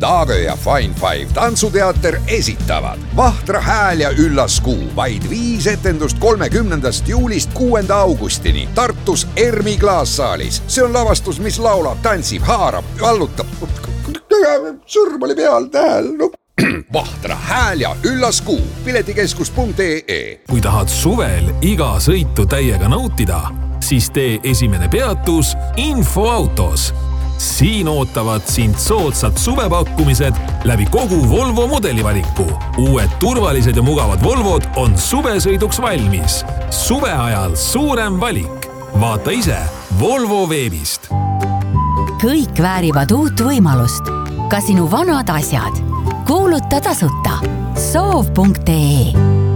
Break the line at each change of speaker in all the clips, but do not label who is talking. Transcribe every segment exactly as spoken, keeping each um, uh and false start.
Daagö ja Fine Five tantsuteater esitavad Vahtra hääl ja üllas kuu. Vaid viis etendust kolmekümnendast juulist kuuenda augustini Tartus Ermi klaassaalis. See on lavastus, mis laulab, tantsib, haarab, vallutab. Sõrm oli peal tähel. No. Vahtra hääl ja üllas kuu. Piletikeskus punkt ee.
Kui tahad suvel iga sõitu täiega nautida, siis tee esimene peatus Infoautos. Siin ootavad sind soodsad suvepakkumised läbi kogu Volvo modelivaliku. Uued turvalised ja mugavad Volvod on suvesõiduks valmis. Suve ajal suurem valik. Vaata ise Volvo veebist.
Kõik väärivad uut võimalust. Ka sinu vanad asjad. Kuuluta tasuta. soov punkt ee.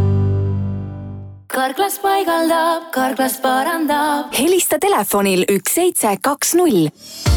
Karklas paigaldab, Karklas parandab.
Helista telefonil üks seitse kaks null.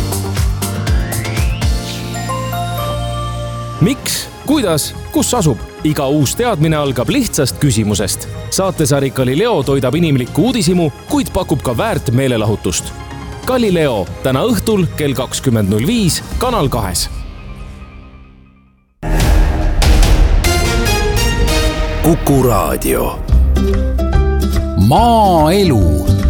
Miks, kuidas, kus asub? Iga uus teadmine algab lihtsast küsimusest. Saatesari Galileo toidab inimlikku uudisimu, kuid pakub ka väärt meelelahutust. Galileo täna õhtul kell kakskümmend null viis Kanal kahes.
Kuku Raadio. Maaelu.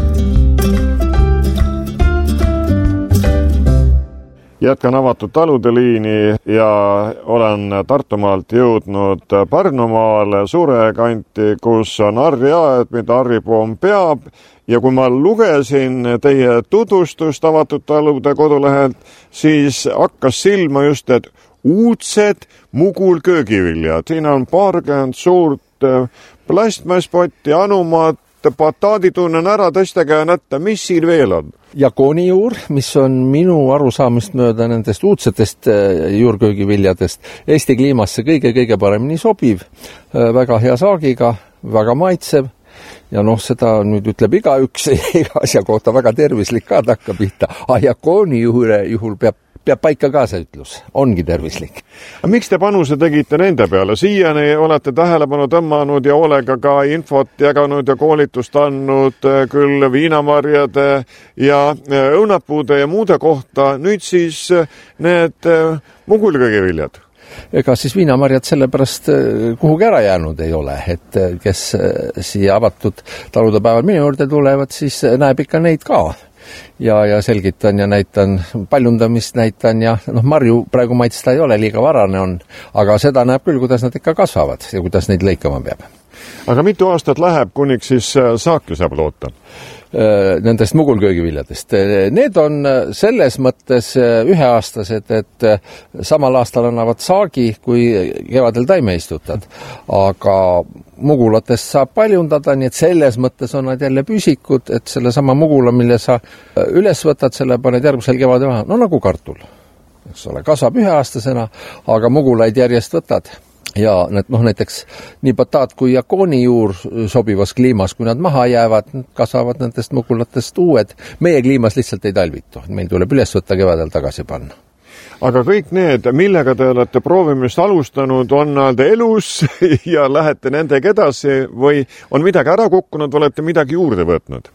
Jätkan avatud talude liini ja olen Tartumaalt jõudnud Pärnumaale Suure kanti, kus on harriaed, mida harripoom peab. Ja kui ma lugesin teie tutvustust avatud talude kodulehelt, siis hakkas silma just, et uudsed mugul köögiviljad. Siin on paarkümmend suurt plastmaspotti, anumaad, bataadi tunnen ära, tõstage nätta, mis siin veel on?
Ja koonijuur, mis on minu arusaamist mööda nendest uudsetest juurköögiviljadest Eesti kliimasse kõige-kõige paremini sobiv, väga hea saagiga, väga maitsev. Ja noh, seda nüüd ütleb iga üks iga asja kohta väga tervislik ka takka pihta. Ah, ja koonijuure juhul peab peab paika ka see ütlus. Ongi tervislik.
A miks te panuse tegite nende peale? Siiani olete tähelepanu tõmmanud ja olega ka infot jaganud ja koolitust andnud küll viinamarjade ja õunapuude ja muude kohta. Nüüd siis need mugulköögiviljad.
Ega siis viinamarjad sellepärast kuhugi ära jäänud ei ole, et kes siia avatud talude päeval minu juurde tulevad, siis näeb ikka neid ka. Ja, ja selgitan ja näitan, paljundamist näitan ja noh, marju praegu maitsta ei ole, liiga varane on, aga seda näeb küll, kuidas nad ikka kasvavad ja kuidas neid lõikama peab.
Aga mitu aastat läheb, kuniks siis saaki saab loota?
Nendest mugulköögiviljadest. Need on selles mõttes üheaastased, et samal aastal annavad saagi, kui kevadel taime istutad. Aga mugulatest saab paljundada, nii et selles mõttes on nad jälle püsikud, et selle sama mugula, mille sa üles võtad, selle paned järgmisel kevadel maha, no nagu kartul. Eks ole, kasvab üheaastasena, aga mugulaid järjest võtad. Ja need, noh, näiteks nii bataat kui ja koonijuur sobivas kliimas, kui nad maha jäävad, kasvavad nendest mugulatest uued. Meie kliimas lihtsalt ei talvitu. Meil tuleb üles võtta kevadel tagasi panna.
Aga kõik need, millega te olete proovimist alustanud, on nad elus ja lähete nendega edasi või on midagi ära kukkunud, olete midagi juurde võtnud?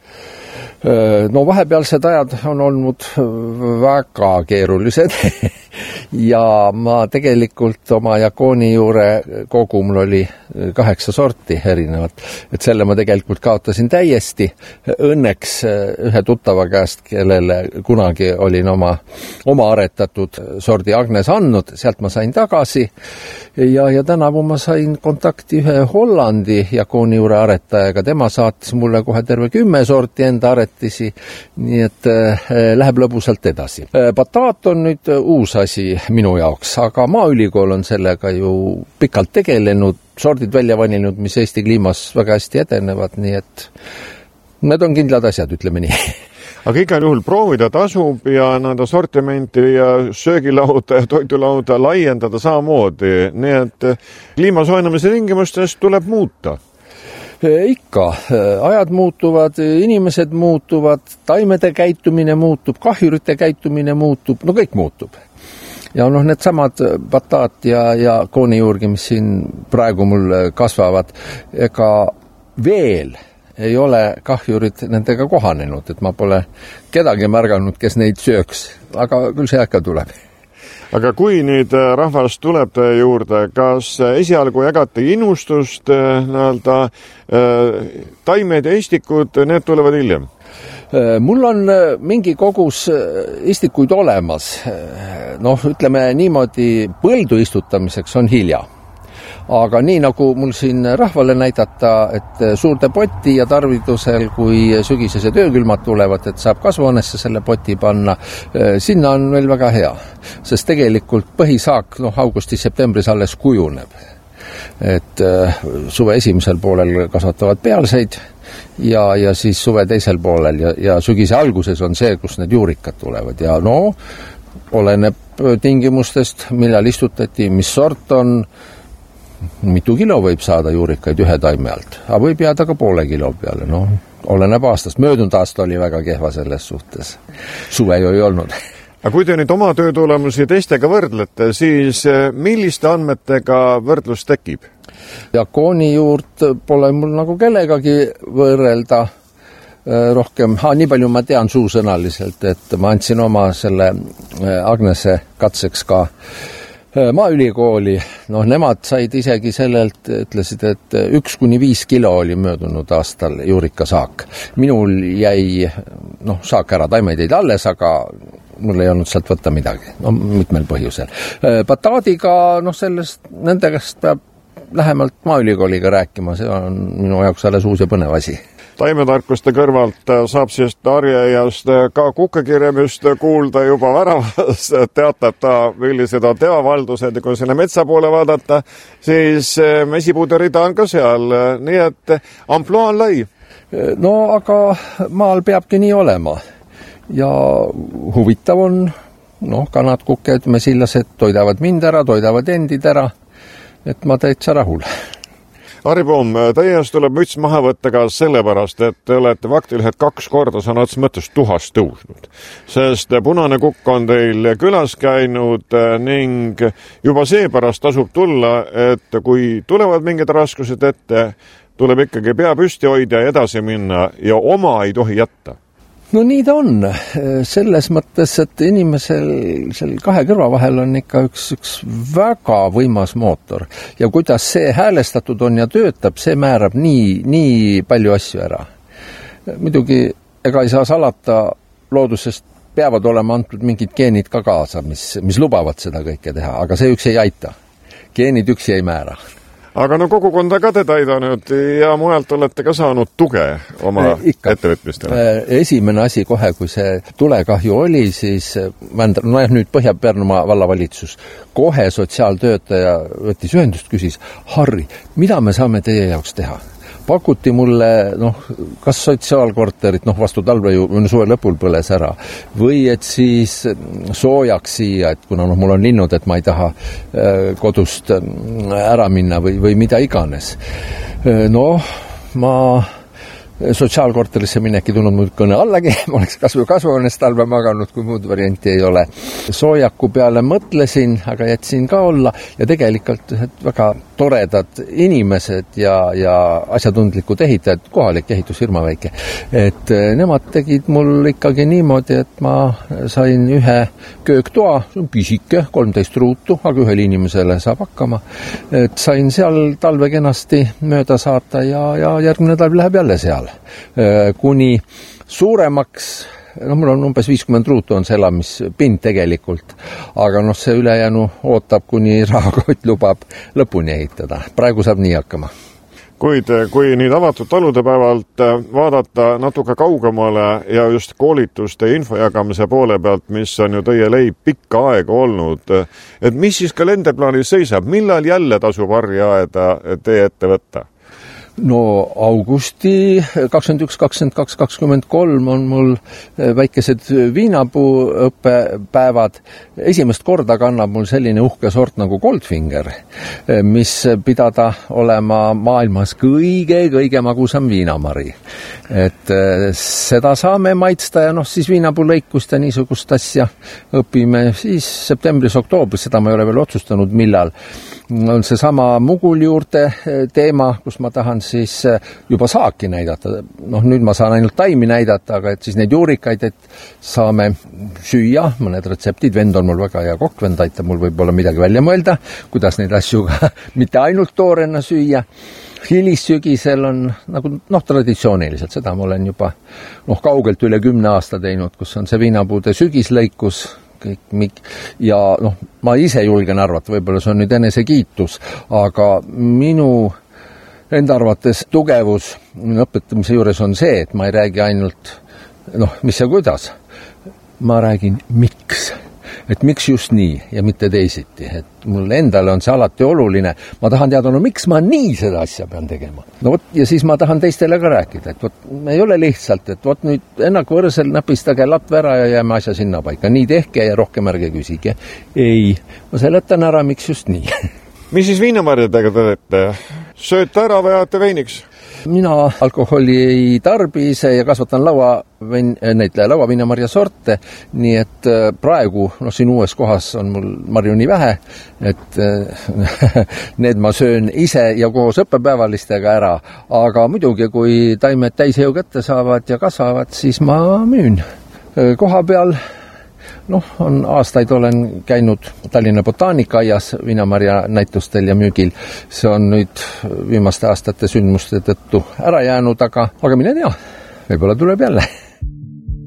No vahepealsed ajad on olnud väga keerulised ja ma tegelikult oma jakooni juure kogu mul oli kaheksa sorti erinevat, et selle ma tegelikult kaotasin täiesti. Õnneks ühe tuttava käest, kellele kunagi olin oma, oma aretatud sordi Agnes andnud, sealt ma sain tagasi ja, ja tänavu ma sain kontakti ühe Hollandi jakooni juure aretajaga, tema saatis mulle kohe terve kümme sorti enda aret nii et äh, läheb lõbusalt edasi. Bataat on nüüd uus asi minu jaoks, aga Maaülikool on sellega ju pikalt tegelenud, sordid välja valinud, mis Eesti kliimas väga hästi edenevad, nii et need on kindlad asjad, ütleme nii.
Aga igal juhul proovida tasub ja nende sortimenti ja söögilauda ja toidulauda laiendada samamoodi, nii et kliimasoojenemise tingimustes tuleb muuta.
Ikka, ajad muutuvad, inimesed muutuvad, taimede käitumine muutub, kahjurite käitumine muutub, no kõik muutub. Ja noh, need samad bataat ja, ja koonijuurgi, mis siin praegu mul kasvavad, ega veel ei ole kahjurid nendega kohanenud, et ma pole kedagi märganud, kes neid sööks, aga küll see äkka tuleb.
aga kui nüüd rahvas tuleb teie juurde, kas esialgu jagate innustust, nii-öelda taimed ja istikud, need tulevad hiljem?
Mul on mingi kogus istikuid olemas. Noh, ütleme niimoodi, põldu istutamiseks on hilja. Aga nii nagu mul siin rahvale näidata, et suurde poti ja tarvidusel, kui sügisesed öökülmad tulevad, et saab kasvuhoonesse selle poti panna, sinna on veel väga hea. Sest tegelikult põhisaak noh, augustis-septembris alles kujuneb. Et suve esimesel poolel kasvatavad pealseid ja, ja siis suve teisel poolel ja, ja sügise alguses on see, kus need juurikad tulevad. Ja no, oleneb tingimustest, millal istutati, mis sort on, mitu kilo võib saada juurikaid ühe taime alt, aga võib jääda ka poole kilo peale, no oleneb aastast. Möödunud aasta oli väga kehva selles suhtes. Suve ju ei olnud.
Aga kui te nüüd oma töötulemusi teistega võrdlete, siis milliste andmetega võrdlus tekib?
Jakooni juurt pole mul nagu kellegagi võrrelda rohkem. Ha, nii palju ma tean suusõnaliselt, et ma andsin oma selle Agnese katseks ka Maaülikooli, noh, nemad said isegi sellelt, ütlesid, et üks kuni viis kilo oli möödunud aastal juurikasaak. Minul jäi, noh, saak ära, taimeid jäid alles, aga mul ei olnud sealt võtta midagi, no mitmel põhjusel. Bataadiga, noh, sellest, nendest peab lähemalt Maaülikooliga rääkima, see on minu jaoks alles uus ja põnev asi.
Taimetarkuste kõrvalt saab siis Arjejast ka kukkekirjamist kuulda juba väravas, teatab ta, millised on teavaldused ja kui selle metsa poole vaadata, siis mesipuude rida on ka seal, nii et amploa on lai.
No aga maal peabki nii olema ja huvitav on, noh, kanad, kukked, mesillased toidavad mind ära, toidavad endid ära, et ma täitsa rahul.
Harri Poom, teie eest tuleb müts maha võtta ka sellepärast, et te olete faktiliselt kaks korda sõna otsa mõttes tuhast tõusnud. Sest punane kukk on teil külas käinud ning juba seepärast tasub tulla, et kui tulevad mingid raskused ette, tuleb ikkagi pea püsti hoida ja edasi minna ja oma ei tohi jätta.
No nii ta on. Selles mõttes, et inimesel sel kahe kõrva vahel on ikka üks, üks väga võimas mootor. Ja kuidas see häälestatud on ja töötab, see määrab nii, nii palju asju ära. Muidugi, ega ei saa salata, loodusest peavad olema antud mingid geenid ka kaasa, mis, mis lubavad seda kõike teha, aga see üks ei aita. Geenid üksi ei määra.
Aga no kogukonda ka te taidanud ja mujalt olete ka saanud tuge oma Ikka. ettevõtmistele.
Esimene asi kohe, kui see tulekahju oli, siis no nüüd Põhja-Pärnumaa vallavalitsus kohe sotsiaaltöötaja võttis ühendust, küsis, Harri, mida me saame teie jaoks teha? Pakuti mulle, noh, kas sotsiaalkorterit, noh, vastu talve ju suve lõpul põles ära, või et siis soojaks siia, et kuna noh, mul on linnud, et ma ei taha kodust ära minna või, või mida iganes. Noh, ma sotsiaalkorterisse minek ei tulnud muud kõne allagi, ma oleks kasvu kasvuhoonest talve maganud, kui muud varianti ei ole. Soojaku peale mõtlesin, aga jätsin ka olla ja tegelikult väga toredad inimesed ja, ja asjatundlikud ehitajad, kohalik ehitusfirma väike, et nemad tegid mul ikkagi niimoodi, et ma sain ühe kööktoa, pisike, kolmteist ruutu, aga ühele inimesele saab hakkama, et sain seal talve kenasti mööda saata ja, ja järgmine talv läheb jälle seal. Kuni suuremaks, no mul on umbes viiskümmend ruutu on see elamispind tegelikult, aga noh, see ülejäänu ootab, kuni rahakott lubab lõpuni ehitada. Praegu saab nii hakkama.
Kuid kui nüüd avatud talude päevalt vaadata natuke kaugemale ja just koolituste info jagamise poole pealt, mis on ju teie leib pikka aega olnud, et mis siis kalenderplaanis seisab, millal jälle tasub Arjeaeda teie ette võtta?
No augusti kakskümmend üks, kakskümmend kaks, kakskümmend kolm on mul väikesed viinapuu õppepäevad. Esimest korda kannab mul selline uhke sort nagu Goldfinger, mis pidada olema maailmas kõige, kõige magusam viinamari. Et seda saame maitsta ja noh, siis viinapuu lõikust ja niisugust asja õpime siis septembris, oktoobris, seda ma ei ole veel otsustanud, millal. On see sama mugul juurde teema, kus ma tahan siis juba saaki näidata. Noh, nüüd ma saan ainult taimi näidata, aga et siis neid juurikaid, et saame süüa, mõned retseptid, vend on mul väga hea kokk, vend aitab mul võib-olla midagi välja mõelda, kuidas neid asju ka mitte ainult toorena süüa. Hilissügisel on nagu noh, traditsiooniliselt, seda ma olen juba noh, kaugelt üle kümne aasta teinud, kus on see viinapuude sügislõikus kõik, ja noh, ma ise julgen arvata, võib-olla see on nüüd enesekiitus, aga minu enda arvates tugevus minu õpetamise juures on see, et ma ei räägi ainult noh, mis ja kuidas, ma räägin miks. Et miks just nii ja mitte teisiti, et mul endale on see alati oluline, ma tahan teada, no miks ma nii seda asja pean tegema. No võt, ja siis ma tahan teistele ka rääkida, et võt, ei ole lihtsalt, et võt nüüd ennaku võrsel näpistage latv ära ja jääme asja sinna paika, nii tehke ja rohkem ärge küsige. Ei, ma seletan ära, miks just nii.
Mis siis viinamarjadega teete? Sööte ära või ajate veiniks?
Mina alkoholi ei tarbi ise ja kasvatan laua, neid lauaviinamarja sorte, nii et praegu, noh siin uues kohas on mul marju nii vähe, et need ma söön ise ja koos õppepäevalistega ära, aga muidugi, kui taimed täisjõu kätte saavad ja kasvavad, siis ma müün. Koha peal noh, on aastaid olen käinud Tallinna botaanikaaias viinamarja näitustel ja müügil. See on nüüd viimaste aastate sündmuste tõttu ära jäänud, aga, aga mine tea, võib-olla tuleb jälle.